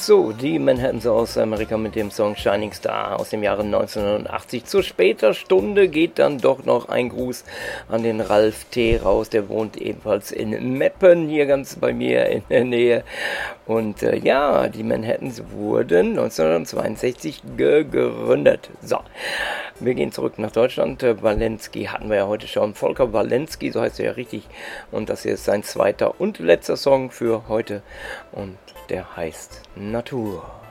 So, die Manhattans aus Amerika mit dem Song Shining Star aus dem Jahre 1980. Zu später Stunde geht dann doch noch ein Gruß an den Ralf T. raus. Der wohnt ebenfalls in Meppen, hier ganz bei mir in der Nähe. Und ja, die Manhattans wurden 1962 gegründet. So, wir gehen zurück nach Deutschland. Walensky hatten wir ja heute schon. Volker Walensky, so heißt er ja richtig. Und das hier ist sein zweiter und letzter Song für heute. Und der heißt Natur.